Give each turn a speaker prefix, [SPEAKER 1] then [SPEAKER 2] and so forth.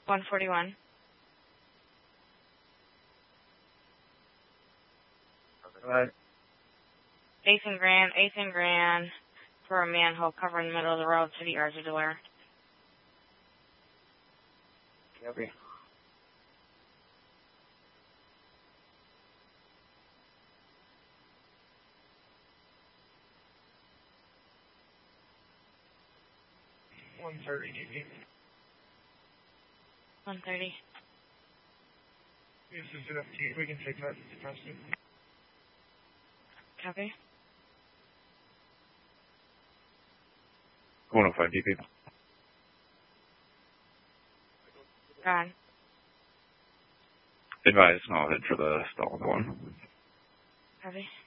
[SPEAKER 1] 141.
[SPEAKER 2] Right.
[SPEAKER 1] 8th and Grand for a manhole covering the middle of the road, City Yards of Delaware.
[SPEAKER 2] Copy. $130, DP.
[SPEAKER 1] 130.
[SPEAKER 2] This is an FT. We can take that to Preston.
[SPEAKER 1] Copy.
[SPEAKER 3] 105 DP.
[SPEAKER 1] Gone.
[SPEAKER 3] Advise, and I'll head for the stalled one.
[SPEAKER 1] Copy.